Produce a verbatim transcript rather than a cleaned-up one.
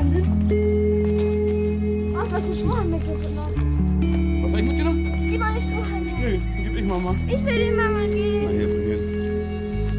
Wahnsinn. Ach, was ist Strohhalm mitgenommen? Was hab ich mitgenommen? Gib mal die Strohhalme. Nee, gib ich Mama. Ich will die Mama geben. Na, hier, hier.